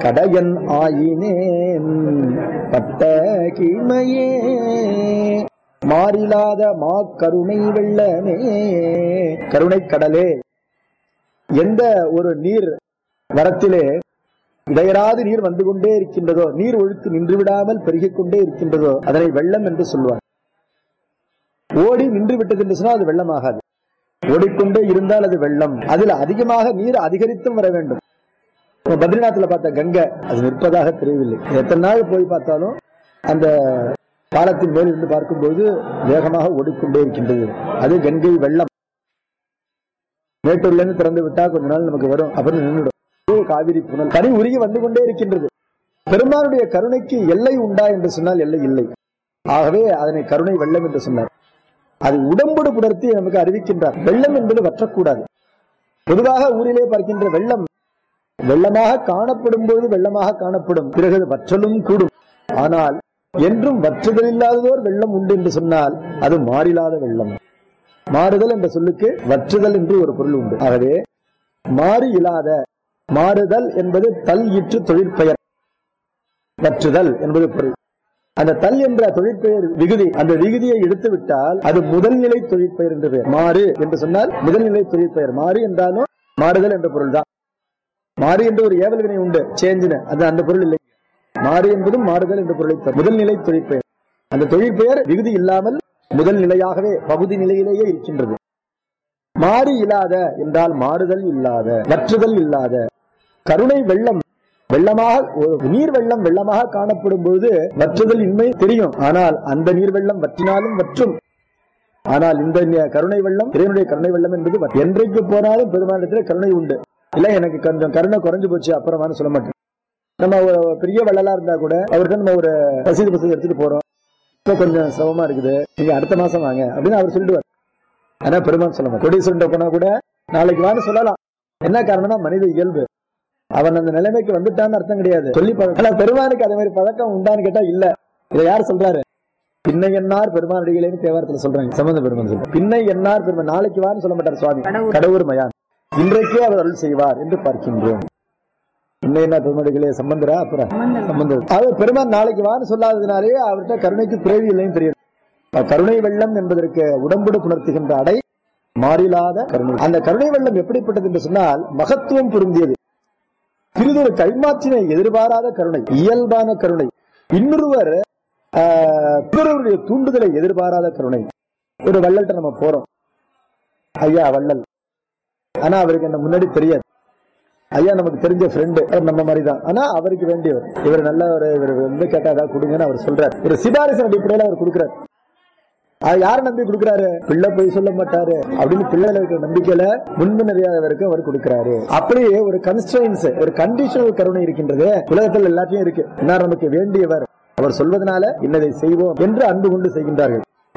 கடையன் ஆயினேன் பட்ட கீழ்மையே மாறிலாத மா கருணை வெள்ளமே. கருணை கடலே. எந்த ஒரு நீர் வரத்திலே இடையராது நீர் வந்து கொண்டே இருக்கின்றதோ, நீர் ஒழுக்கு நின்று விடாமல் பெருகிக் கொண்டே இருக்கின்றதோ அதனை வெள்ளம் என்று சொல்வார். ஓடி நின்று விட்டது என்று சொன்னால் அது வெள்ளமாகாது. ஓடிக்கொண்டே இருந்தால் அது வெள்ளம். அதில் அதிகமாக நீர் அதிகரித்தும் வர வேண்டும். பத்ரிநாத்ல பார்த்த கங்கை அது நிற்பதாக தெரியவில்லை. எத்தனை நாள் போய் பார்த்தாலும் அந்த பாலத்தின் மேல் இருந்து பார்க்கும்போது வேகமாக ஓடிக்கொண்டே இருக்கின்றது. அது கங்கை வெள்ளம். மேட்டூர்ல இருந்து திறந்து விட்டா கொஞ்ச நாள் நமக்கு வரும், அப்புறம் நின்றுடும். காவிரி புனல் தனி உருகி வந்து கொண்டே இருக்கின்றது. பெருமானுடைய கருணைக்கு எல்லை உண்டா என்று சொன்னால் எல்லை இல்லை. ஆகவே அதனை கருணை வெள்ளம் என்று சொன்னார். அது உடம்போடு புணர்த்தி நமக்கு அறிவிக்கின்றார். வெள்ளம் என்பது வற்றக்கூடாது. பொதுவாக ஊரிலே பார்க்கின்ற வெள்ளம் வெள்ளமாக காணப்படும் போது வெள்ளமாக காணப்படும், பிறகு வற்றலும் கூடும். ஆனால் என்றும் வற்றுதல் இல்லாததோர் வெள்ளம் உண்டு என்று சொன்னால் அது மாறிலாத வெள்ளம். மாறுதல் என்ற சொல்லுக்கு வற்றுதல் என்று ஒரு பொருள் உண்டு. ஆகவே மாறி இல்லாத, மாறுதல் என்பது தல் இற்று தொழிற்பெயர், வற்றுதல் என்பது பொருள். அந்த தல் என்ற தொழிற்பெயர் விகுதி, அந்த விகுதியை எடுத்து விட்டால் அது முதல்நிலை தொழிற்பெயர் என்று பெயர். மாறு என்று சொன்னால் முதல்நிலை தொழிற்பெயர். மாறு என்றாலும் மாறுதல் என்ற பொருள் தான். மாறு என்று ஒரு ஏவல் வினை உண்டு, சேஞ்சின, அது அந்த பொருள் இல்லை. மாறு என்பதும் மாறுதல் என்ற பொருளை தரும். முதல்நிலை தொழிற்பெயர். அந்த தொழிற்பெயர் விகுதி இல்லாமல் முதல் நிலையாகவே பகுதி நிலையிலேயே இருக்கின்றது. மாறி இல்லாத என்றால் மாறுதல் இல்லாத, வற்றுதல் இல்லாத. கருணை வெள்ளம் வெள்ளமாக, நீர் வெள்ளம் வெள்ளமாக காணப்படும் பொழுது வற்றுதல் இன்மை தெரியும். ஆனால் அந்த நீர் வெள்ளம் வற்றினாலும் வற்றும். ஆனால் இந்த கருணை வெள்ளம், இறைவனுடைய கருணை வெள்ளம் என்பது என்றைக்கு போனாலும் பெருமானிடத்தில் கருணை உண்டு. இல்ல எனக்கு கொஞ்சம் கருணை குறைஞ்சு போச்சு அப்புறமானு சொல்ல மாட்டேன். நம்ம பெரிய வெள்ளலா இருந்தா கூட அவர்கிட்ட நம்ம ஒரு ரசீது எடுத்துட்டு போறோம், இப்ப கொஞ்சம் சிரமமா இருக்குது, நீங்க அடுத்த மாசம் வாங்க அப்படின்னு அவர் சொல்லிடுவார். ஆனா பெருமான் சொல்ல மாட்டேன். கொடீஸ்வரன் போனா கூட நாளைக்கு வான்னு சொல்லலாம். என்ன காரணம்னா மனித இயல்பு. அவன் அந்த நிலைமைக்கு வந்துட்டான்னு அர்த்தம் கிடையாது, சொல்லி பழக்கம். பெருமானுக்கு அதே மாதிரி பழக்கம் உண்டான்னு கேட்டா இல்ல. இதை யார் சொல்றாரு? பின்னை என்னார் பெருமானடிகளேன்னு தேவாரத்துல சொல்றாங்க. சம்பந்த பெருமான் சொல்ற பின்னை என்னார் பெருமான். நாளைக்கு வான்னு சொல்ல மாட்டார் சுவாமி. கடவுர் மயான் இன்றைக்கே அவர் அருள் செய்வார் என்று பார்க்கின்றோம். பின்னை என்ன பெருமானடிகளே சம்பந்தரா? அப்புறம் சம்பந்தர். அவர் பெருமான் நாளைக்கு வான்னு சொல்லாததுனாலே அவர்கிட்ட கருணைக்கு பிறவி இல்லைன்னு தெரியும். கருணை வெள்ளம் என்பதற்கு உடம்புடு புணர்த்துகின்ற அடை மாறிலாத கருணை. அந்த கருணை வெள்ளம் எப்படிப்பட்டது என்று சொன்னால் மகத்துவம் பொருந்தியது. சிறிதொரு கைமாற்றினை எதிர்பாராத கருணை, இயல்பான கருணை. இன்னொருவர் பிறருடைய தூண்டுதலை எதிர்பாராத கருணை. ஒரு வள்ளல்கிட்ட நம்ம போறோம், ஐயா வள்ளல், ஆனா அவருக்கு என்ன முன்னாடி தெரியாது. ஐயா நமக்கு தெரிஞ்ச ஃப்ரெண்டு, நம்ம மாதிரிதான், ஆனா அவருக்கு வேண்டியவர். இவர் நல்ல ஒரு, இவர் வந்து கேட்டா ஏதாவது கொடுங்கன்னு அவர் சொல்றாரு. ஒரு சிபாரிசு அடிப்படையில் அவர் கொடுக்கிறார். அது யார நம்பி கொடுக்கிறாரு? பிள்ளை போய் சொல்ல மாட்டாரு அப்படின்னு பிள்ளைல இருக்கிற நம்பிக்கையில முன்பு நிறையாதவருக்கு அவர் கொடுக்கிறாரு. அப்படியே ஒரு கன்ஸ்ட்ரெயின்ஸ், ஒரு கண்டிஷனல் கருணை இருக்கின்றது. உலகத்தில் எல்லாத்தையும் இருக்கு. என்ன நமக்கு வேண்டியவர், அவர் சொல்வதனால இன்னதை செய்வோம் என்று அன்பு கொண்டு செய்கின்றார்கள்.